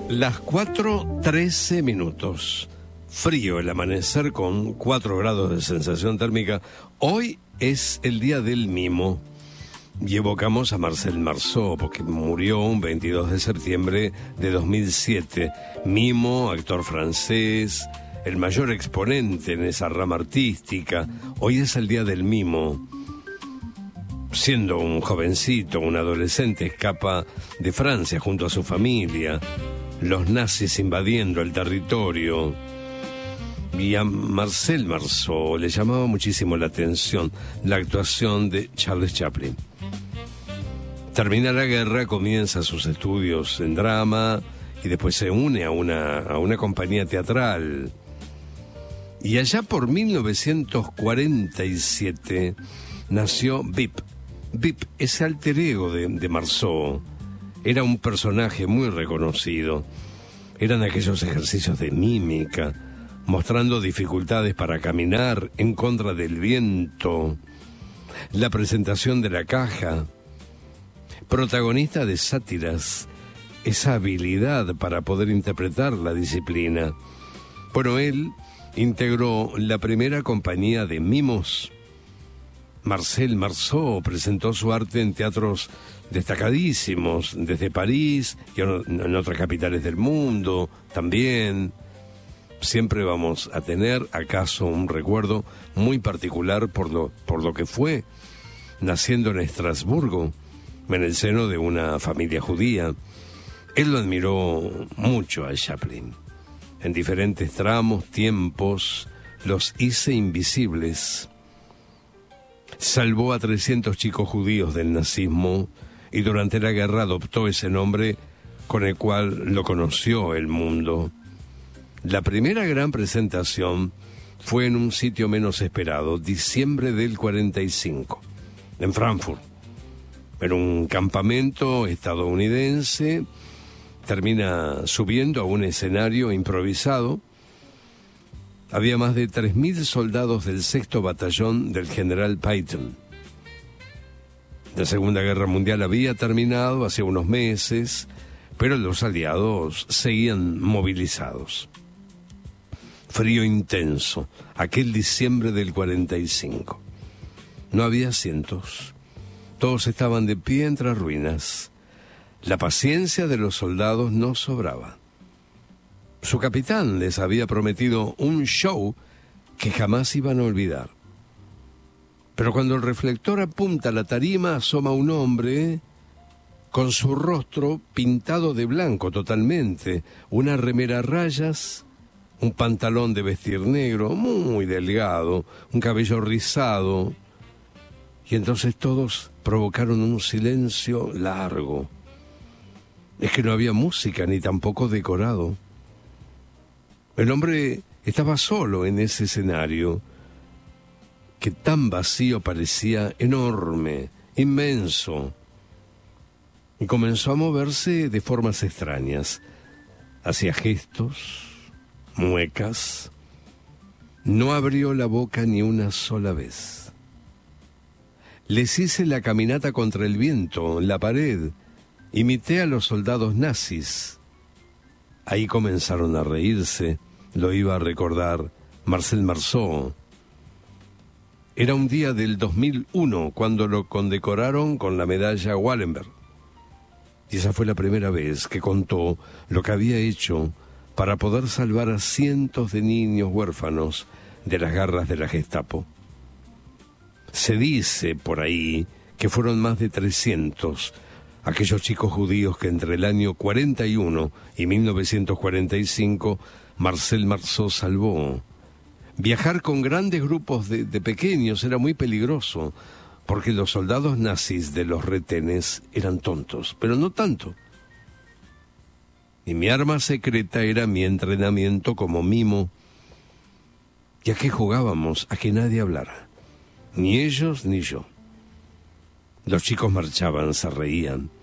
Las 4:13 minutos. Frío el amanecer con 4 grados de sensación térmica. Hoy es el día del mimo. Y evocamos a Marcel Marceau, porque murió un 22 de septiembre de 2007. Mimo, actor francés, el mayor exponente en esa rama artística. Hoy es el día del mimo. Siendo un jovencito, un adolescente, escapa de Francia junto a su familia. Los nazis invadiendo el territorio. Y a Marcel Marceau le llamaba muchísimo la atención la actuación de Charles Chaplin. Termina la guerra, comienza sus estudios en drama y después se une a una compañía teatral. Y allá por 1947 nació Vip. Vip, ese alter ego de Marceau. Era un personaje muy reconocido. Eran aquellos ejercicios de mímica, mostrando dificultades para caminar en contra del viento. La presentación de la caja. Protagonista de sátiras. Esa habilidad para poder interpretar la disciplina. Bueno, él integró la primera compañía de mimos. Marcel Marceau presentó su arte en teatros destacadísimos, desde París y en otras capitales del mundo también. Siempre vamos a tener, acaso, un recuerdo muy particular por lo que fue, naciendo en Estrasburgo, en el seno de una familia judía. Él lo admiró mucho a Chaplin. En diferentes tramos, tiempos, los hice invisibles. Salvó a 300 chicos judíos del nazismo y durante la guerra adoptó ese nombre con el cual lo conoció el mundo. La primera gran presentación fue en un sitio menos esperado, diciembre del 45, en Frankfurt. En un campamento estadounidense, termina subiendo a un escenario improvisado. Había más de 3.000 soldados del 6º batallón del general Patton. La Segunda Guerra Mundial había terminado hace unos meses, pero los aliados seguían movilizados. Frío intenso, aquel diciembre del 45. No había asientos. Todos estaban de pie entre ruinas. La paciencia de los soldados no sobraba. Su capitán les había prometido un show que jamás iban a olvidar. Pero cuando el reflector apunta a la tarima, asoma un hombre con su rostro pintado de blanco totalmente, una remera a rayas, un pantalón de vestir negro, muy delgado, un cabello rizado. Y entonces todos provocaron un silencio largo. Es que no había música ni tampoco decorado. El hombre estaba solo en ese escenario, que tan vacío parecía, enorme, inmenso. Y comenzó a moverse de formas extrañas. Hacía gestos, muecas. No abrió la boca ni una sola vez. Les hice la caminata contra el viento, en la pared. Imité a los soldados nazis. Ahí comenzaron a reírse. Lo iba a recordar Marcel Marceau. Era un día del 2001 cuando lo condecoraron con la medalla Wallenberg. Y esa fue la primera vez que contó lo que había hecho para poder salvar a cientos de niños huérfanos de las garras de la Gestapo. Se dice por ahí que fueron más de 300 aquellos chicos judíos que entre el año 41 y 1945 Marcel Marceau salvó. Viajar con grandes grupos de pequeños era muy peligroso, porque los soldados nazis de los retenes eran tontos, pero no tanto. Y mi arma secreta era mi entrenamiento como mimo. ¿Y a qué jugábamos? A que nadie hablara. Ni ellos ni yo. Los chicos marchaban, se reían.